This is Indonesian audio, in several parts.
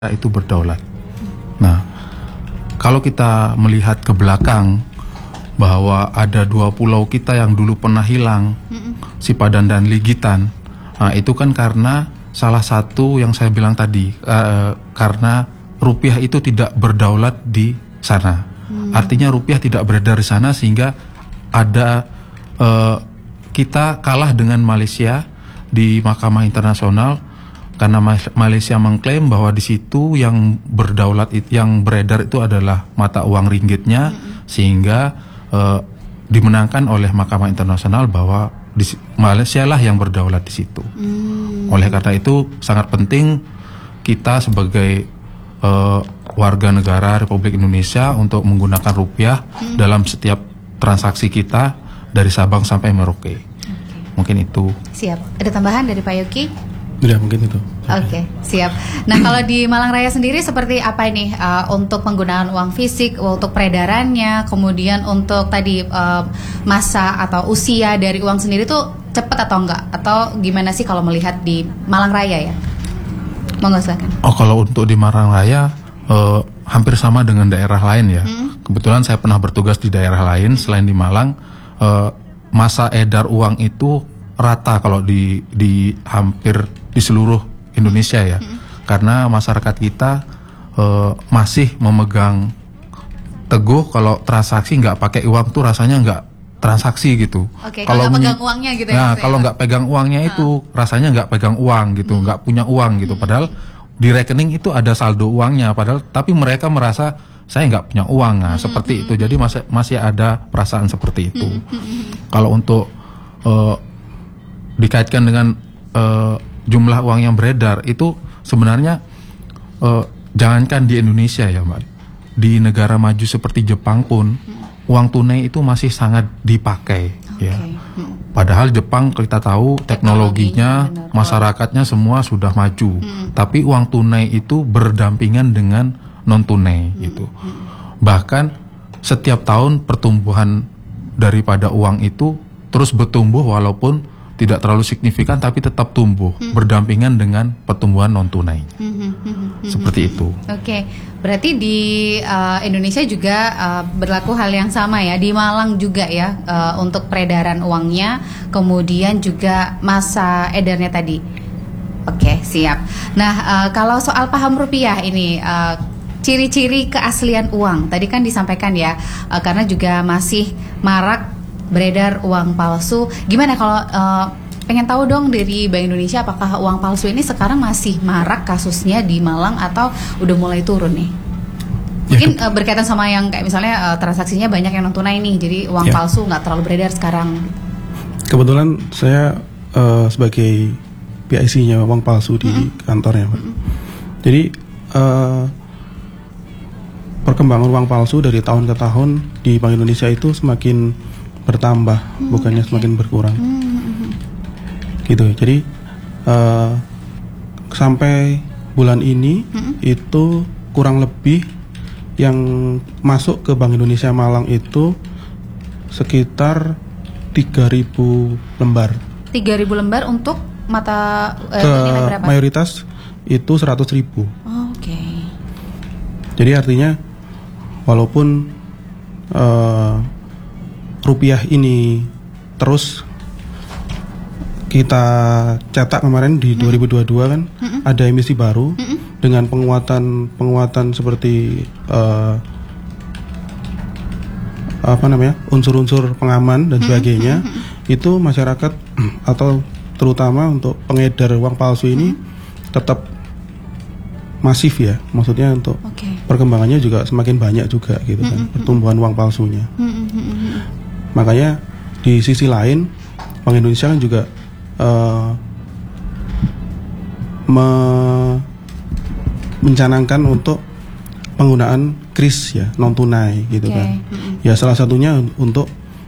itu berdaulat. Nah, kalau kita melihat ke belakang bahwa ada 2 pulau kita yang dulu pernah hilang, Sipadan dan Ligitan, nah itu kan karena salah satu yang saya bilang tadi, karena rupiah itu tidak berdaulat di sana. Artinya rupiah tidak beredar di sana sehingga ada kita kalah dengan Malaysia di Mahkamah Internasional. Karena Malaysia mengklaim bahwa di situ yang berdaulat, yang beredar itu adalah mata uang ringgitnya, sehingga dimenangkan oleh Mahkamah Internasional bahwa Malaysia lah yang berdaulat di situ. Oleh karena itu sangat penting kita sebagai warga negara Republik Indonesia untuk menggunakan rupiah dalam setiap transaksi kita dari Sabang sampai Merauke. Mungkin itu. Siap. Ada tambahan dari Pak Yoki? Udah, mungkin itu. Oke, siap. Nah, kalau di Malang Raya sendiri seperti apa ini untuk penggunaan uang fisik, untuk peredarannya, kemudian untuk tadi masa atau usia dari uang sendiri tuh cepat atau enggak? Atau gimana sih kalau melihat di Malang Raya ya? Monggo silakan. Oh, kalau untuk di Malang Raya hampir sama dengan daerah lain ya. Kebetulan saya pernah bertugas di daerah lain selain di Malang. Masa edar uang itu rata kalau di hampir di seluruh Indonesia ya, karena masyarakat kita masih memegang teguh kalau transaksi nggak pakai uang tuh rasanya nggak transaksi gitu. Oke, kalau nggak pegang uangnya gitu ya. Nah, kalau nggak pegang uangnya itu rasanya nggak pegang uang gitu, nggak punya uang gitu. Padahal di rekening itu ada saldo uangnya, padahal tapi mereka merasa saya nggak punya uang. Nah, seperti itu. Jadi masih ada perasaan seperti itu. Kalau untuk dikaitkan dengan jumlah uang yang beredar itu sebenarnya jangankan di Indonesia ya Mbak, di negara maju seperti Jepang pun uang tunai itu masih sangat dipakai ya. Padahal Jepang kita tahu teknologinya, masyarakatnya semua sudah maju, tapi uang tunai itu berdampingan dengan non tunai gitu. Bahkan setiap tahun pertumbuhan daripada uang itu terus bertumbuh walaupun tidak terlalu signifikan tapi tetap tumbuh berdampingan dengan pertumbuhan non tunai. Seperti itu. Oke, berarti di Indonesia juga berlaku hal yang sama ya, di Malang juga ya, untuk peredaran uangnya, kemudian juga masa edarnya tadi. Oke, siap. Nah, kalau soal paham rupiah ini, ciri-ciri keaslian uang tadi kan disampaikan ya, karena juga masih marak beredar uang palsu. Gimana kalau pengen tahu dong dari Bank Indonesia, apakah uang palsu ini sekarang masih marak kasusnya di Malang atau udah mulai turun nih? Mungkin berkaitan sama yang kayak misalnya transaksinya banyak yang non tunai nih, jadi uang palsu nggak terlalu beredar sekarang. Kebetulan saya sebagai PIC-nya uang palsu di kantornya, Pak. Jadi perkembangan uang palsu dari tahun ke tahun di Bank Indonesia itu semakin bertambah, bukannya semakin berkurang. Gitu. Jadi sampai bulan ini itu kurang lebih yang masuk ke Bank Indonesia Malang itu sekitar 3.000 lembar. 3.000 lembar untuk mata nilai berapa? Mayoritas itu 100.000. Oke. Jadi artinya walaupun rupiah ini terus kita cetak kemarin di 2022 kan ada emisi baru dengan penguatan seperti unsur-unsur pengaman dan sebagainya. Itu masyarakat atau terutama untuk pengedar uang palsu ini tetap masif ya, maksudnya untuk perkembangannya juga semakin banyak juga gitu kan, pertumbuhan uang palsunya. Makanya di sisi lain Bank Indonesia kan juga mencanangkan untuk penggunaan kris ya, non tunai gitu kan. Ya salah satunya untuk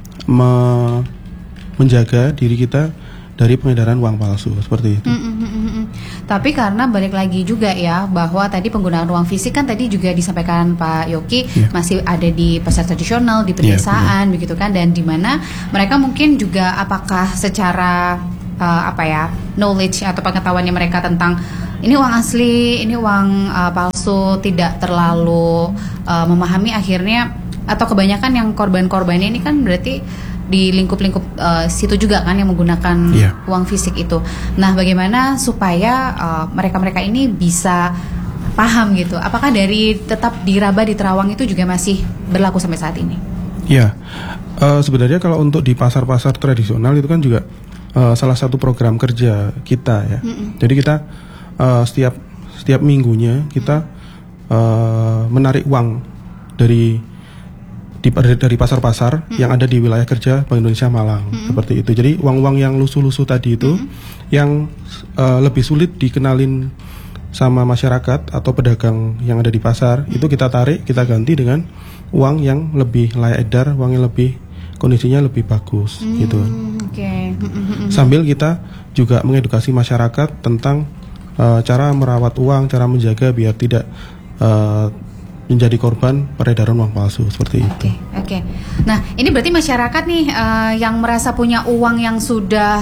menjaga diri kita dari pengedaran uang palsu seperti itu. Tapi karena balik lagi juga ya, bahwa tadi penggunaan uang fisik kan tadi juga disampaikan Pak Yoki masih ada di pasar tradisional, di pedesaan begitu kan, dan di mana mereka mungkin juga apakah secara knowledge atau pengetahuannya mereka tentang ini uang asli, ini uang palsu, tidak terlalu memahami akhirnya, atau kebanyakan yang korban-korbannya ini kan berarti di lingkup-lingkup situ juga kan yang menggunakan uang fisik itu. Nah, bagaimana supaya mereka-mereka ini bisa paham gitu? Apakah dari tetap di Raba di Terawang itu juga masih berlaku sampai saat ini? Ya, sebenarnya kalau untuk di pasar-pasar tradisional itu kan juga salah satu program kerja kita ya. Jadi kita setiap minggunya kita menarik uang dari pasar-pasar yang ada di wilayah kerja Bank Indonesia Malang, seperti itu. Jadi uang-uang yang lusuh-lusuh tadi itu yang lebih sulit dikenalin sama masyarakat atau pedagang yang ada di pasar, itu kita tarik, kita ganti dengan uang yang lebih layak edar, uang yang lebih kondisinya lebih bagus gitu. Sambil kita juga mengedukasi masyarakat tentang cara merawat uang, cara menjaga biar tidak menjadi korban peredaran uang palsu seperti itu. Oke. Nah, ini berarti masyarakat nih yang merasa punya uang yang sudah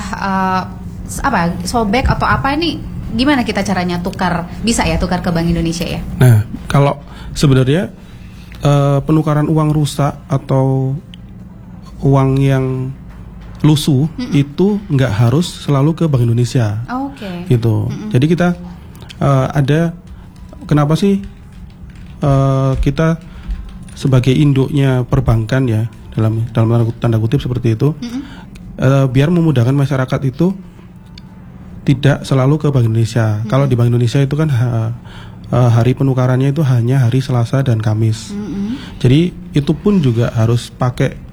sobek atau apa, ini gimana kita caranya tukar ke Bank Indonesia ya? Nah, kalau sebenarnya penukaran uang rusak atau uang yang lusuh itu nggak harus selalu ke Bank Indonesia, gitu. Jadi kita ada, kenapa sih kita sebagai induknya perbankan ya, dalam tanda kutip seperti itu, biar memudahkan masyarakat itu tidak selalu ke Bank Indonesia. Kalau di Bank Indonesia itu kan hari penukarannya itu hanya hari Selasa dan Kamis. Jadi itu pun juga harus pakai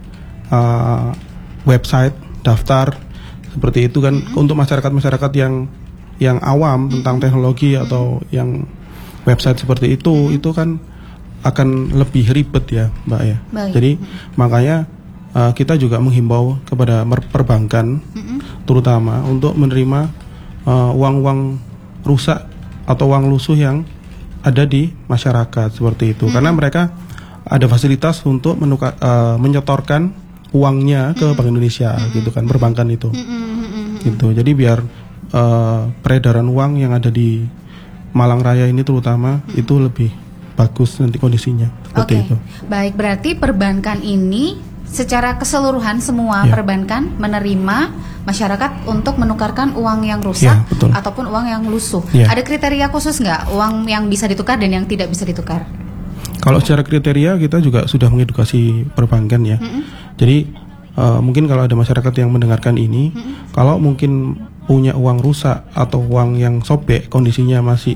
website daftar seperti itu kan, untuk masyarakat yang awam tentang teknologi atau yang website seperti itu kan akan lebih ribet ya, Mbak ya. Jadi makanya kita juga menghimbau kepada perbankan terutama untuk menerima uang-uang rusak atau uang lusuh yang ada di masyarakat seperti itu, karena mereka ada fasilitas untuk menyetorkan uangnya ke Bank Indonesia gitu kan, perbankan itu gitu. Jadi biar peredaran uang yang ada di Malang Raya ini terutama itu lebih bagus nanti kondisinya seperti itu. Baik, berarti perbankan ini secara keseluruhan semua perbankan menerima masyarakat untuk menukarkan uang yang rusak ataupun uang yang lusuh. Ada kriteria khusus nggak uang yang bisa ditukar dan yang tidak bisa ditukar? Kalau secara kriteria kita juga sudah mengedukasi perbankan ya. Jadi mungkin kalau ada masyarakat yang mendengarkan ini, kalau mungkin punya uang rusak atau uang yang sobek, kondisinya masih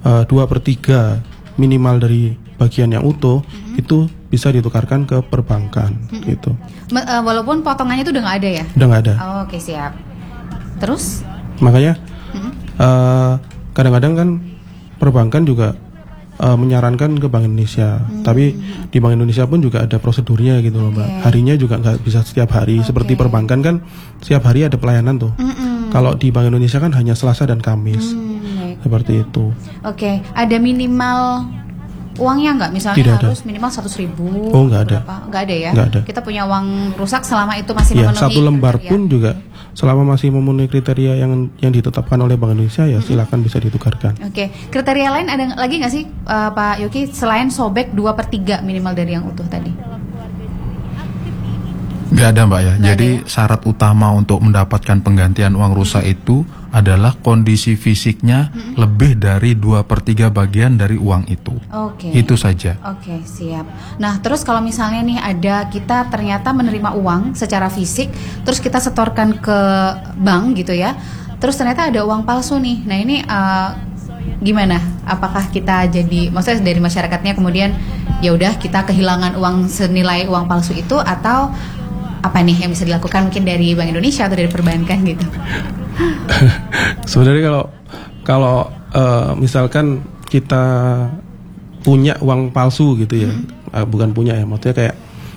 2/3 minimal dari bagian yang utuh, itu bisa ditukarkan ke perbankan gitu. Walaupun potongannya itu udah nggak ada ya? Udah nggak ada. Oke, siap. Terus? Makanya kadang-kadang kan perbankan juga menyarankan ke Bank Indonesia, tapi di Bank Indonesia pun juga ada prosedurnya gitu loh, Mbak. Harinya juga nggak bisa setiap hari. Seperti perbankan kan setiap hari ada pelayanan tuh. Kalau di Bank Indonesia kan hanya Selasa dan Kamis, seperti itu. Ada minimal uangnya nggak? Misalnya tidak harus ada. minimal 100.000. Oh, nggak ada. Nggak ada ya? Nggak ada. Kita punya uang rusak selama itu masih memenuhi satu lembar kriteria. pun juga selama masih memenuhi kriteria yang ditetapkan oleh Bank Indonesia ya silakan bisa ditukarkan. Kriteria lain ada lagi nggak sih Pak Yogi selain sobek 2/3 minimal dari yang utuh tadi? Nggak ada, Mbak ya. Jadi syarat utama untuk mendapatkan penggantian uang rusak itu adalah kondisi fisiknya lebih dari 2/3 bagian dari uang itu. Itu saja. Siap. Nah, terus kalau misalnya nih kita ternyata menerima uang secara fisik, terus kita setorkan ke bank gitu ya, terus ternyata ada uang palsu nih. Nah, ini gimana? Apakah kita maksudnya dari masyarakatnya kemudian ya udah kita kehilangan uang senilai uang palsu itu, atau apa nih yang bisa dilakukan mungkin dari Bank Indonesia atau dari perbankan gitu? Sebenarnya kalau misalkan kita punya uang palsu gitu ya, bukan punya ya, maksudnya kayak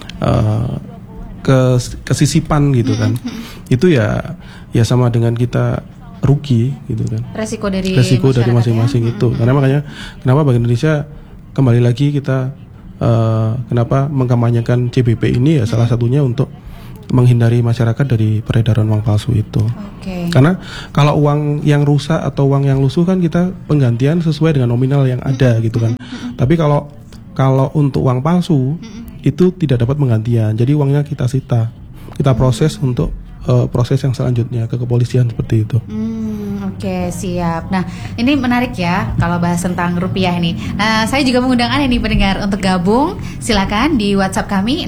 kesisipan gitu kan, itu ya sama dengan kita rugi gitu kan. Resiko dari masing-masing ya? Itu. Karena makanya kenapa Bank Indonesia kembali lagi kita kenapa mengkampanyekan CBP ini ya salah satunya untuk menghindari masyarakat dari peredaran uang palsu itu. Karena kalau uang yang rusak atau uang yang lusuh kan kita penggantian sesuai dengan nominal yang ada gitu kan. Tapi kalau untuk uang palsu itu tidak dapat penggantian. Jadi uangnya kita sita, kita proses untuk proses yang selanjutnya ke kepolisian seperti itu. Oke, siap. Nah, ini menarik ya kalau bahas tentang rupiah ini. Nah, saya juga mengundang Anda nih pendengar untuk gabung. Silakan di WhatsApp kami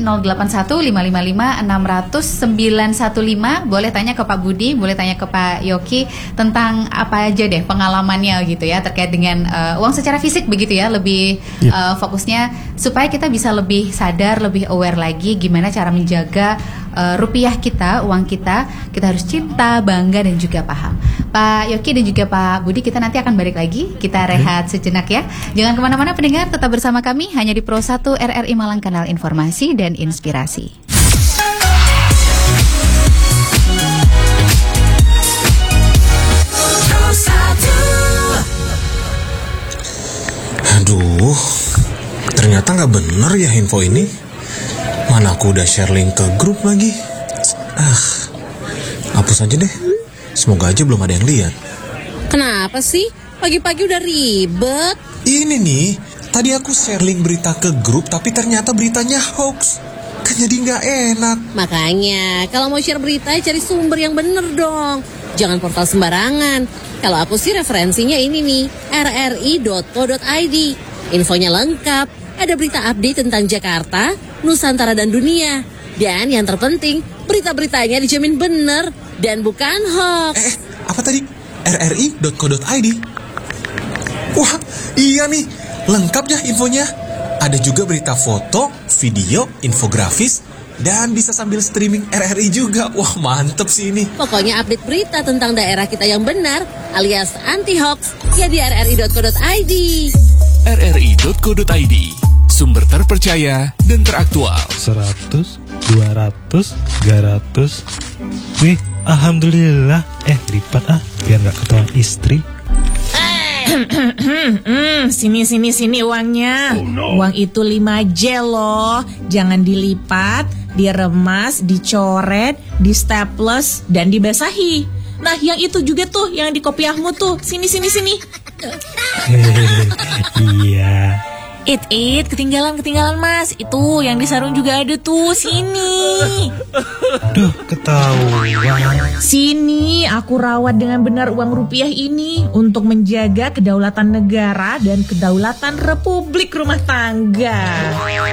081-555-600-915. Boleh tanya ke Pak Budi, boleh tanya ke Pak Yoki tentang apa aja deh pengalamannya gitu ya terkait dengan uang secara fisik begitu ya. Lebih fokusnya supaya kita bisa lebih sadar, lebih aware lagi gimana cara menjaga rupiah kita, uang kita harus cinta, bangga dan juga paham. Pak Yoki dan juga Pak Budi, kita nanti akan balik lagi. Kita rehat sejenak ya. Jangan kemana-mana pendengar, tetap bersama kami hanya di Pro 1 RRI Malang, kanal informasi dan inspirasi. Aduh, ternyata nggak bener ya info ini. Mana aku udah share link ke grup lagi. Hapus aja deh. Semoga aja belum ada yang lihat. Kenapa sih? Pagi-pagi udah ribet. Ini nih, tadi aku share link berita ke grup tapi ternyata beritanya hoax. Kan jadi nggak enak. Makanya, kalau mau share berita cari sumber yang bener dong. Jangan portal sembarangan. Kalau aku sih referensinya ini nih, rri.co.id. Infonya lengkap. Ada berita update tentang Jakarta, Nusantara dan dunia. Dan yang terpenting, berita-beritanya dijamin bener dan bukan hoax. Apa tadi? rri.co.id. Wah, iya nih. Lengkap ya infonya. Ada juga berita foto, video, infografis, dan bisa sambil streaming RRI juga. Wah, mantep sih ini. Pokoknya update berita tentang daerah kita yang benar alias anti-hoax ya di rri.co.id. rri.co.id, sumber terpercaya dan teraktual. 100, 200, 300. Wih, alhamdulillah. Lipat biar gak ketahuan istri. Sini uangnya. Uang itu 5J loh. Jangan dilipat, diremas, dicoret, di staples, dan dibasahi. Nah, yang itu juga tuh, yang di kopiahmu tuh. Sini. Iya. Ketinggalan mas. Itu yang di sarung juga ada tuh. Sini. Duh, ketahuan. Sini, aku rawat dengan benar uang rupiah ini untuk menjaga kedaulatan negara dan kedaulatan Republik Rumah Tangga.